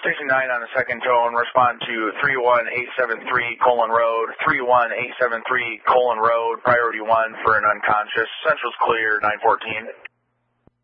Station 9 on the second tone, respond to 31873 Colon Road, 31873 Colon Road, priority 1 for an unconscious. Central's clear, 914.